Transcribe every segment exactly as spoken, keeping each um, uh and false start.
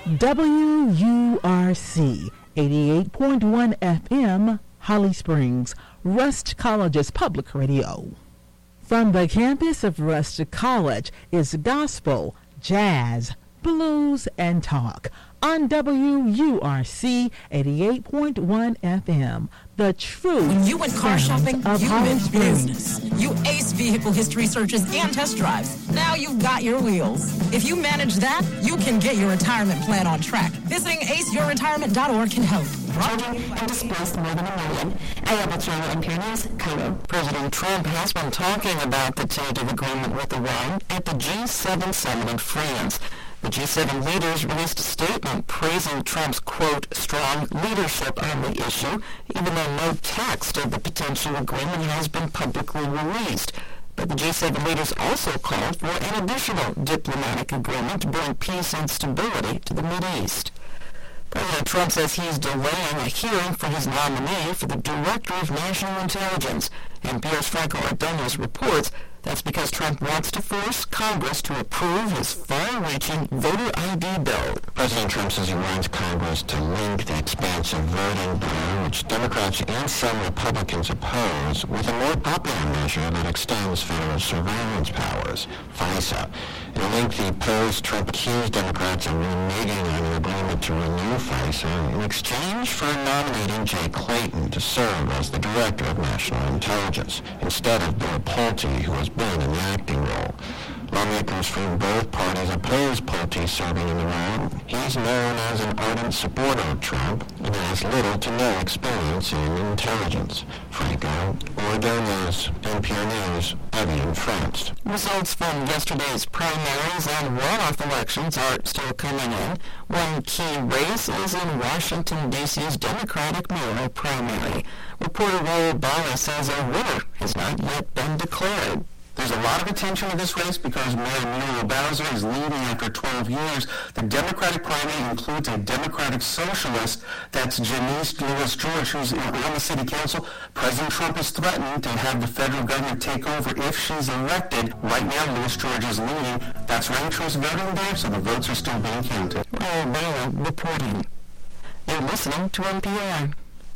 W U R C eighty-eight point one F M, Holly Springs, Rust College's public radio. From the campus of Rust College is gospel, jazz, blues, and talk on W U R C eighty-eight point one F M. The true When you went car shopping, of you Holly went Springs. business. You ace vehicle history searches and test drives. Now you've got your wheels. If you manage that, you can get your retirement plan on track. Visiting ace your retirement dot org can help. Children have displaced more than a million. Ayala China and Pyrenees, Cairo. President Trump has been talking about the tentative agreement with Iran at the G seven summit in France. The G seven leaders released a statement praising Trump's, quote, strong leadership on the issue, even though no text of the potential agreement has been publicly released. But the G seven leaders also called for an additional diplomatic agreement to bring peace and stability to the Mideast. President Trump says he's delaying a hearing for his nominee for the Director of National Intelligence. N P R's Franco Ordonez reports that's because Trump wants to force Congress to approve his far-reaching voter I D bill. President Trump says he wants Congress to link the expansive voting bill, which Democrats and some Republicans oppose, with a more popular measure that extends federal surveillance powers, FISA. In a lengthy post, Trump accused Democrats of reneging on the agreement to renew FISA in exchange for nominating Jay Clayton to serve as the Director of National Intelligence, instead of Bill Pulte, who has been in the acting role. Lawmakers from both parties oppose Pulte serving in the role. He's known as an ardent supporter of Trump and has little to no experience in intelligence. Franco Ordonez, N P R News, Evian, France. Results from yesterday's primaries and runoff elections are still coming in. One key race is in Washington, D C's Democratic mayoral primary. Reporter Raul Bali says a winner has not yet been declared. There's a lot of attention to this race because Mayor Muriel Bowser is leading after twelve years. The Democratic primary includes a Democratic socialist, that's Janice Lewis George, who's on the city council. President Trump is threatening to have the federal government take over if she's elected. Right now, Lewis George is leading. That's ranked choice voting day, so the votes are still being counted. Raul Bali reporting. You're listening to N P R.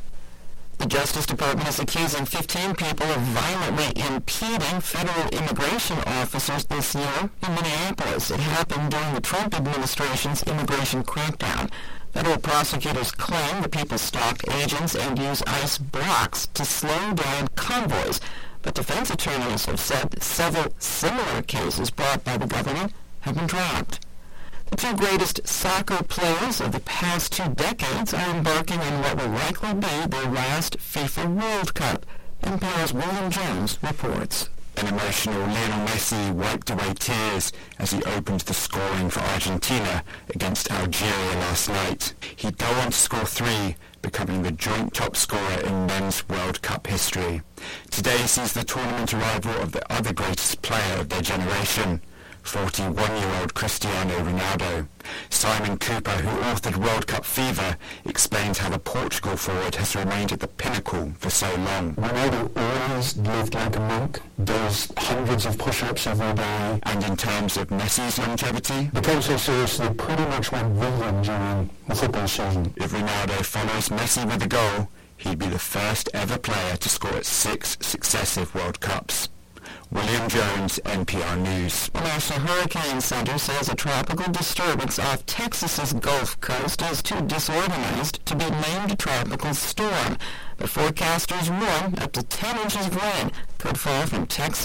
The Justice Department is accusing fifteen people of violently impeding federal immigration officers this year in Minneapolis. It happened during the Trump administration's immigration crackdown. Federal prosecutors claim the people stalked agents and used ice blocks to slow down convoys. But defense attorneys have said several similar cases brought by the government have been dropped. The two greatest soccer players of the past two decades are embarking on what will likely be their last FIFA World Cup. N P R's William Jones reports. An emotional Lionel Messi wiped away tears as he opened the scoring for Argentina against Algeria last night. He'd go on to score three, becoming the joint top scorer in men's World Cup history. Today sees the tournament arrival of the other greatest player of their generation, forty-one-year-old Cristiano Ronaldo. Simon Cooper, who authored World Cup Fever, explains how the Portugal forward has remained at the pinnacle for so long. Ronaldo always lived like a monk, does hundreds of push-ups every day. And in terms of Messi's longevity, Became so serious they pretty much went vegan during the football season. if Ronaldo follows Messi with a goal, he'd be the first ever player to score at six successive World Cups. William Jones, N P R News. The National Hurricane Center says a tropical disturbance off Texas's Gulf Coast is too disorganized to be named a tropical storm. But forecasters warn up to ten inches of rain could fall from Texas